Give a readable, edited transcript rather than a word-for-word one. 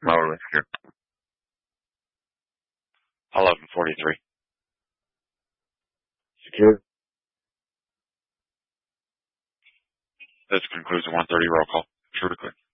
Motorless, sure. 1143. Secure. This concludes the 130 roll call. Sure to clear.